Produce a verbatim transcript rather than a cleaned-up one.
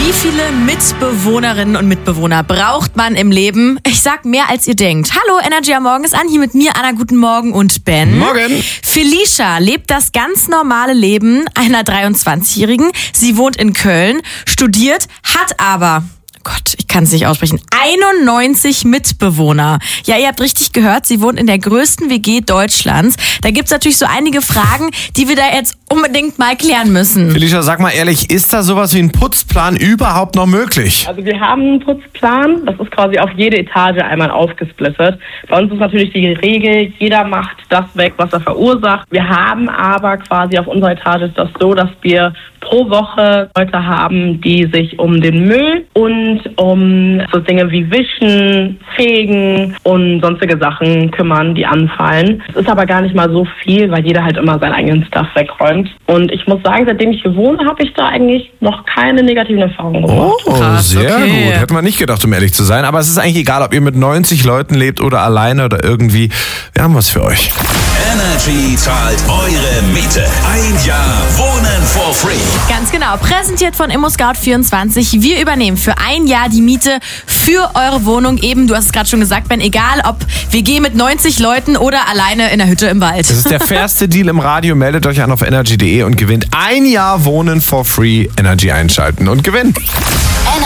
Wie viele Mitbewohnerinnen und Mitbewohner braucht man im Leben? Ich sag mehr, als ihr denkt. Hallo, Energy am Morgen ist an. Hier mit mir, Anna, guten Morgen und Ben. Morgen. Felicia lebt das ganz normale Leben einer dreiundzwanzigjährigen. Sie wohnt in Köln, studiert, hat aber... Gott, ich kann es nicht aussprechen. einundneunzig Mitbewohner. Ja, ihr habt richtig gehört, sie wohnt in der größten W G Deutschlands. Da gibt's natürlich so einige Fragen, die wir da jetzt unbedingt mal klären müssen. Felicia, sag mal ehrlich, ist da sowas wie ein Putzplan überhaupt noch möglich? Also wir haben einen Putzplan, das ist quasi auf jede Etage einmal aufgesplittet. Bei uns ist natürlich die Regel, jeder macht das weg, was er verursacht. Wir haben aber quasi auf unserer Etage ist das so, dass wir pro Woche Leute haben, die sich um den Müll und um so Dinge wie Wischen, Fegen und sonstige Sachen kümmern, die anfallen. Es ist aber gar nicht mal so viel, weil jeder halt immer seinen eigenen Stuff wegräumt. Und ich muss sagen, seitdem ich hier wohne, habe ich da eigentlich noch keine negativen Erfahrungen gemacht. Oh, Krass, sehr okay. gut. Hätte man nicht gedacht, um ehrlich zu sein. Aber es ist eigentlich egal, ob ihr mit neunzig Leuten lebt oder alleine oder irgendwie. Wir haben was für euch. Energy zahlt eure Miete. Ein Jahr Wohnen for free. Ganz genau, präsentiert von ImmoScout vierundzwanzig. Wir übernehmen für ein Jahr die Miete für eure Wohnung. Eben, du hast es gerade schon gesagt, Ben, egal ob W G mit neunzig Leuten oder alleine in der Hütte im Wald. Das ist der fairste Deal im Radio. Meldet euch an auf energy punkt de und gewinnt ein Jahr Wohnen for free. Energy einschalten und gewinnen.